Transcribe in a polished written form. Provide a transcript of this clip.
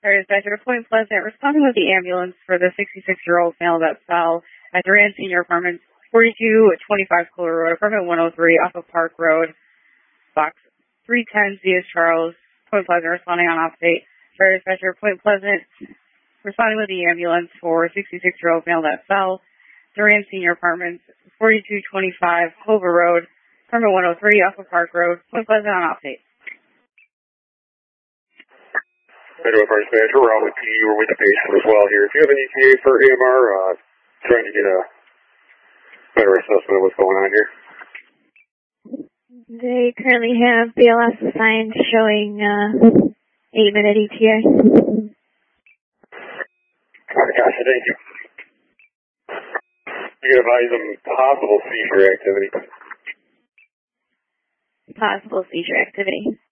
Fire dispatcher to Point Pleasant, responding with the ambulance for the 66-year-old male that fell at Duran Senior Apartments, 4225 Clover Road, apartment 103 off of Park Road, box 310, Diaz Charles, Point Pleasant, responding on off-date. Fire dispatcher to Point Pleasant, responding with the ambulance for 66-year-old male that fell, Duran Senior Apartments, 4225 Clover Road, apartment 103 off of Park Road, Point Pleasant on off-date. Federal Fire Dispatcher, we're out with PD, we're with the patient as well here. If you have an ETA for AMR, trying to get a better assessment of what's going on here. They currently have BLS assigned showing 8-minute ETA. Gotcha, thank you. You can advise them possible seizure activity. Possible seizure activity.